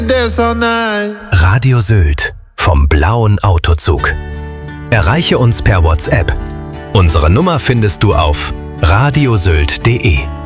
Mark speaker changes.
Speaker 1: dance all night.
Speaker 2: Radio Sylt vom blauen Autozug. Erreiche uns per WhatsApp. Unsere Nummer findest du auf radiosylt.de.